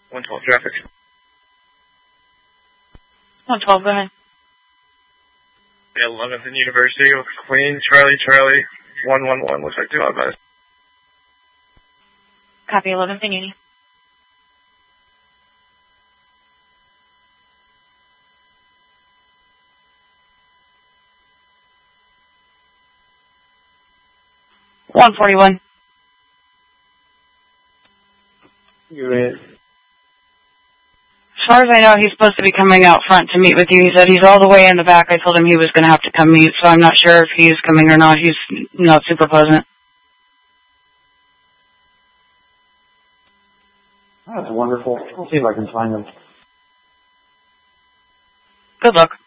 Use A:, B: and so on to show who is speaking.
A: 112 traffic.
B: 112, go ahead.
A: 11th and University with Queen, Charlie, 111, looks like 2 advised.
B: Copy, 11th and Uni. $141.
C: You're it.
B: As far as I know, he's supposed to be coming out front to meet with you. He said he's all the way in the back. I told him he was going to have to come meet, so I'm not sure if he's coming or not. He's not super pleasant.
C: Oh, that's wonderful. I'll see if I can find him.
B: Good luck.